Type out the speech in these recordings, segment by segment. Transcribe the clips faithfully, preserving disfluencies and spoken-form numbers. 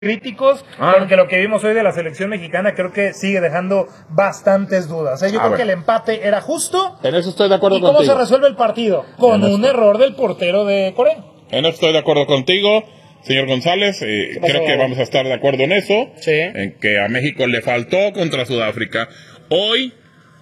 críticos, ah. porque lo que vimos hoy de la selección mexicana creo que sigue dejando bastantes dudas. ¿eh? Yo a creo ver. que el empate era justo. En eso estoy de acuerdo contigo. ¿Y cómo contigo. se resuelve el partido? Con un error del portero de Corea. En eso estoy de acuerdo contigo, señor González. Eh, creo que vamos a estar de acuerdo en eso. Sí. En que a México le faltó contra Sudáfrica. Hoy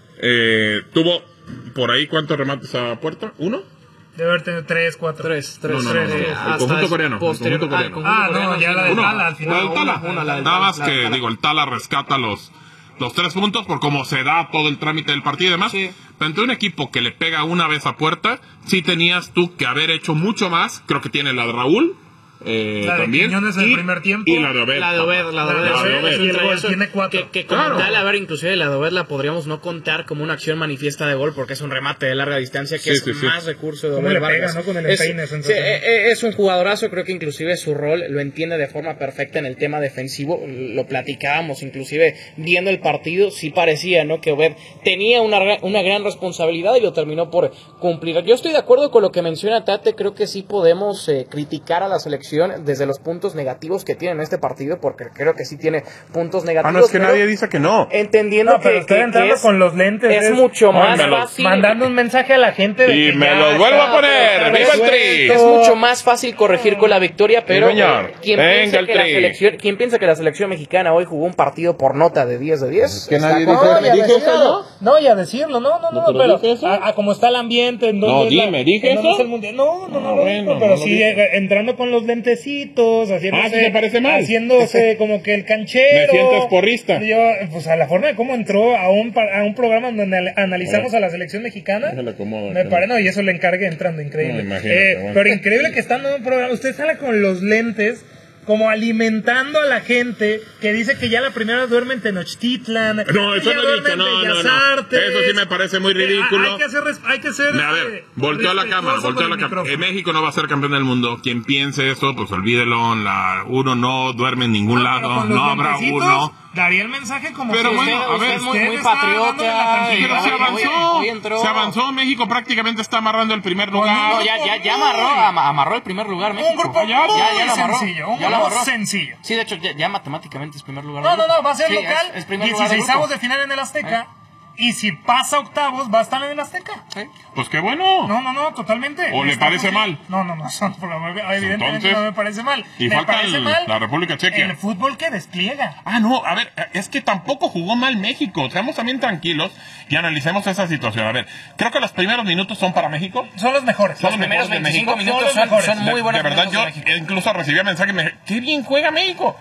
eh, tuvo por ahí, ¿cuántos remates a puerta? ¿Uno? Debe haber tenido tres, cuatro. Tres, tres. No, no, tres, no, no, eh, no. El conjunto coreano. El conjunto coreano. Ah, ah no, ya la del Tala al final. La del Tala. Una, una, la del Nada más que, Tala. digo, el Tala rescata los, los tres puntos por cómo se da todo el trámite del partido y demás. Sí. Pero ante un equipo que le pega una vez a puerta, sí tenías tú que haber hecho mucho más. Creo que tiene la de Raúl. Eh, la de también Quiñones en el primer tiempo y la de Obed la de Obed la de Obed, la de Obed. Y el gol tiene cuatro que, que como claro. tal, a ver, inclusive la de Obed la podríamos no contar como una acción manifiesta de gol porque es un remate de larga distancia que sí, es sí, más sí. recurso de Obed Vargas. Pega, ¿no? Con el es, empeine, sí, es un jugadorazo, creo que inclusive su rol lo entiende de forma perfecta en el tema defensivo, lo platicábamos inclusive viendo el partido, sí parecía, ¿no? Que Obed tenía una, una gran responsabilidad y lo terminó por cumplir. Yo estoy de acuerdo con lo que menciona Tate, creo que sí podemos eh, criticar a la selección desde los puntos negativos que tiene en este partido, porque creo que sí tiene puntos negativos. Ah, no, es que nadie dice que no. Entendiendo no, pero que, estoy que, entrando que es, con los lentes. Es, es mucho más lo, fácil. Mandando un mensaje a la gente de y que me los vuelvo a poner. Venga el tri. Es mucho más fácil corregir con la victoria, pero sí, eh, ¿quién, piensa que la selección, ¿quién piensa que la selección mexicana hoy jugó un partido por nota de diez de diez? Que nadie no, dijo, ya ¿dije eso, ¿no? No, ya decirlo, no, no, no, ¿No pero, pero a, a como está el ambiente, en no, dime, la, ¿dije eso? Es el mundial. No, no, no, no, no, bueno, pero no sí eh, entrando con los lentecitos, haciendo Ah, ¿sí te parece mal? Haciéndose como que el canchero. Me sientes porrista. Yo, pues a la forma de cómo entró a un a un programa donde analizamos a la selección mexicana. Me, acomodo, me parece, no, y eso le encargue entrando, increíble. No, eh, bueno. Pero increíble que estando en un programa, usted sale con los lentes como alimentando a la gente que dice que ya la primera duerme en Tenochtitlan. No, eso no he dicho, no, no, no. Eso sí me parece muy ridículo. Eh, hay que hacer, hay que hacer a ver, volteó a la cámara, volteó a la cámara. En México no va a ser campeón del mundo. Quien piense eso, pues olvídelo. La, uno no duerme en ningún no, lado, no habrá uno. Daría el mensaje como pero que bueno, usted, a ver, es muy, muy patriota. Pero se avanzó, se avanzó. México prácticamente está amarrando el primer lugar. No, ya, ya, ya amarró, amarró el primer lugar México. Un grupo ya, ya, ya lo amarró. Sencillo, un ya lo amarró. sencillo. Sí, de hecho, ya, ya matemáticamente es primer lugar. No, no, no, va a ser sí, local. Es, es primer dieciseisavos de final en el Azteca. ¿Eh? Y si pasa octavos, va a estar en el Azteca. ¿Sí? Pues qué bueno. No, no, no, totalmente. ¿O le parece mal? No, no, no, evidentemente Entonces, no me parece mal. Y me falta el, mal la República Checa. El fútbol que despliega. Ah, no, a ver, es que tampoco jugó mal México. Seamos también tranquilos y analicemos esa situación. A ver, creo que los primeros minutos son para México. Son los mejores. Son los, los primeros veinticinco minutos son, son, son muy buenos. De, de verdad, yo incluso recibía mensajes y me dije, qué bien juega México.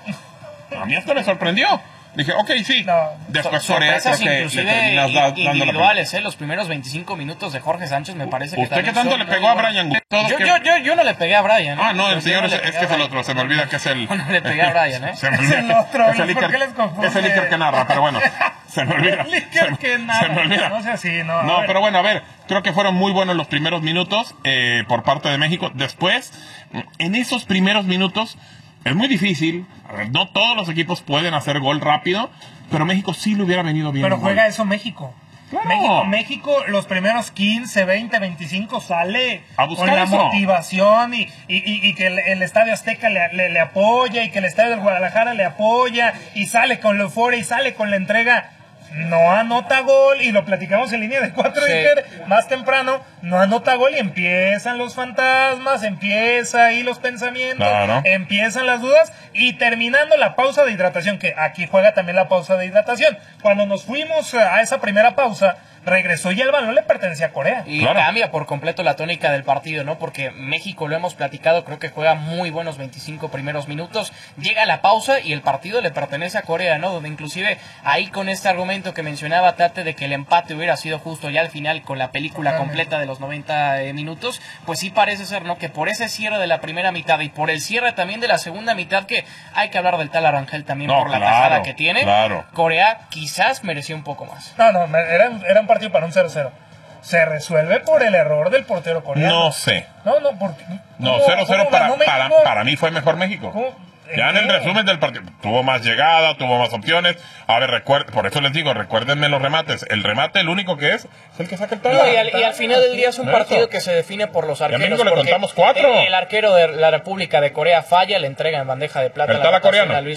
A mí esto me sorprendió. Dije, ok, sí. No, Después Corea creo que inclusive da, individuales, eh, los primeros veinticinco minutos de Jorge Sánchez me parece que ¿Usted qué tanto le pegó a Brian? Yo, yo, yo, yo no le pegué a Brian. ¿eh? Ah, no, el señor no es, es que es el otro, se me olvida que es el... No, no le pegué a Brian, ¿eh? Se me olvida, es el otro, es el ¿por qué les confunde? Es el Iker que narra, pero bueno, se me olvida. El Iker que narra, se me olvida. No sé así, no. No, pero bueno, a ver, creo que fueron muy buenos los primeros minutos eh, por parte de México. Después, en esos primeros minutos, es muy difícil. A ver, no todos los equipos pueden hacer gol rápido, pero México sí le hubiera venido bien. Pero juega gol. Eso México. Claro. México, México, los primeros quince, veinte, veinticinco sale a buscar con la eso. motivación y, y, y, y que el, el Estadio Azteca le, le, le apoya y que el Estadio del Guadalajara le apoya y sale con la euforia y sale con la entrega. No anota gol, y lo platicamos en línea de cuatro sí. Iker, más temprano, no anota gol y empiezan los fantasmas, empieza ahí los pensamientos, claro. Empiezan las dudas y terminando la pausa de hidratación, que aquí juega también la pausa de hidratación. Cuando nos fuimos a esa primera pausa, regresó y el balón le pertenecía a Corea. Y claro. Cambia por completo la tónica del partido, ¿no? Porque México, lo hemos platicado, creo que juega muy buenos veinticinco primeros minutos, llega la pausa y el partido le pertenece a Corea, ¿no? Donde inclusive ahí con este argumento que mencionaba Tate de que el empate hubiera sido justo ya al final con la película Ajá. completa de los noventa eh, minutos, pues sí parece ser, ¿no? Que por ese cierre de la primera mitad y por el cierre también de la segunda mitad, que hay que hablar del tal Arangel también no, por la claro, tajada que tiene, claro. Corea quizás mereció un poco más. No, no, era, era un partido para un cero cero. Se resuelve por el error del portero coreano. No sé. No, no, porque... No, cero cero para, para, para mí fue mejor México. ¿Cómo? Ya en el resumen del partido, tuvo más llegada, tuvo más opciones. A ver, recuerden, por eso les digo, recuérdenme los remates. El remate, el único que es, es el que saca el tala. No, y, al, y al final del día es un partido eso. que se define por los arqueros. Y a le contamos cuatro. El, el arquero de la República de Corea falla, le entrega en bandeja de plata el tala coreano.